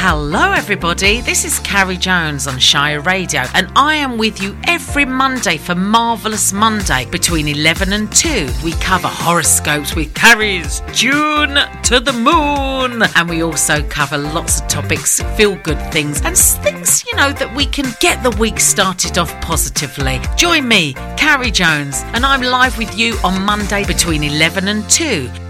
Hello everybody, this is Carrie Jones on Shire Radio and I am with you every Monday for Marvellous Monday between 11 and 2. We cover horoscopes with Carrie's June to the Moon, and we also cover lots of topics, feel good things and things, that we can get the week started off positively. Join me, Carrie Jones, and I'm live with you on Monday between 11 and 2.